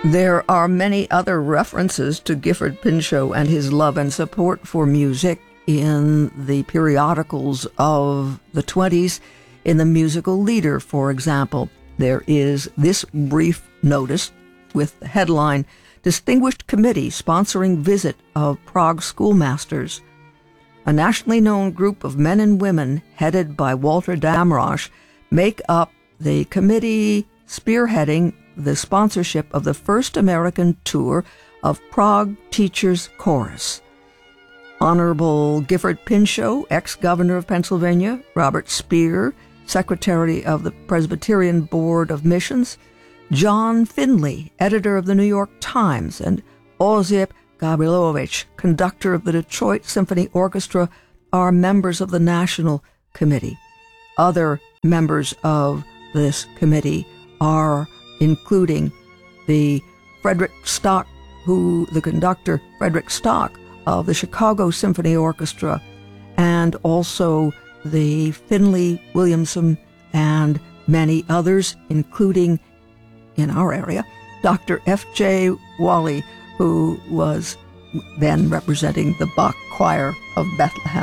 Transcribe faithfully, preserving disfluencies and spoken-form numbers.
There are many other references to Gifford Pinchot and his love and support for music in the periodicals of the twenties. In the Musical Leader, for example, there is this brief notice with the headline, Distinguished Committee Sponsoring Visit of Prague Schoolmasters. A nationally known group of men and women headed by Walter Damrosch make up the committee spearheading the sponsorship of the first American tour of Prague Teachers Chorus. Honorable Gifford Pinchot, ex-governor of Pennsylvania, Robert Speer, secretary of the Presbyterian Board of Missions, John Finley, editor of the New York Times, and Osip Gabrilovich, conductor of the Detroit Symphony Orchestra, are members of the National Committee. Other members of this committee are including the Frederick Stock, who the conductor Frederick Stock of the Chicago Symphony Orchestra, and also the Finley Williamson and many others, including in our area, Doctor F J Wally, who was then representing the Bach Choir of Bethlehem.